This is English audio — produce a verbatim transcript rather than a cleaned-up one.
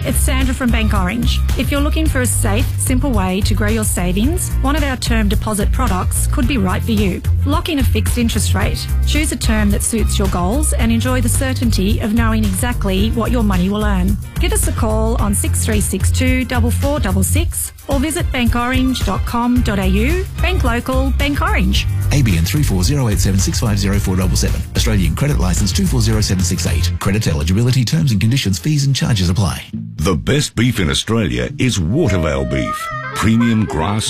It's Sandra from Bank Orange. If you're looking for a safe, simple way to grow your savings, one of our term deposit products could be right for you. Lock in a fixed interest rate. Choose a term that suits your goals and enjoy the certainty of knowing exactly what your money will earn. Give us a call on six three six two, four four six six or visit bank orange dot com dot a u. Bank local, Bank Orange. A B N three four zero eight seven six five zero four seven seven. Australian Credit Licence two four zero seven six eight. Credit eligibility, terms and conditions, fees and charges apply. The best beef in Australia is Watervale beef. Premium grass